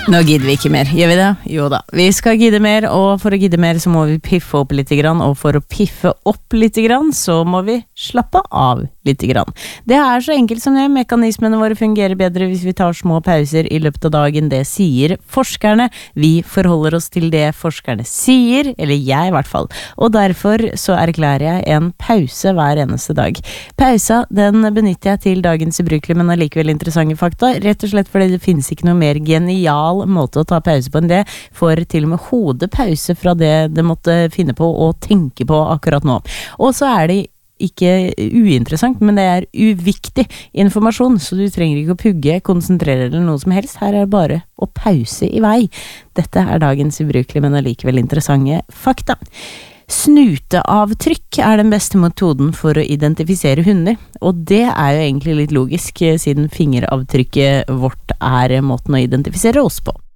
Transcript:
Nå gidder vi ikke mer, gjør vi det? Jo da, vi skal gidde mer, og for å gidde mer så må vi piffe opp litt grann, og for å piffe opp litt grann så må vi slappe av litt grann. Det er så enkelt som det, mekanismene våre fungerer bedre hvis vi tar små pauser i løpet av dagen, det sier forskerne. Vi forholder oss til det forskerne sier, eller jeg i hvert fall, og derfor så erklærer jeg en pause hver eneste dag. Pausa, den benytter jeg til dagens ubrukelige, men allikevel interessante fakta, rett og slett fordi det finnes ikke noe mer genial måte å ta pause på enn det, for til og med hodepause fra det måtte finne på å tenke på akkurat nå. Og så er det ikke uinteressant, men det er uviktig informasjon, så du trenger ikke å pugge, konsentrere eller noe som helst. Her er det bare å pause i vei. Dette er dagens ubrukelige, men allikevel interessante fakta. Snuteavtrykk er den beste metoden for å identifisere hunder, og det er jo egentlig litt logisk, siden fingeravtrykket vårt er måten å identifisere oss på.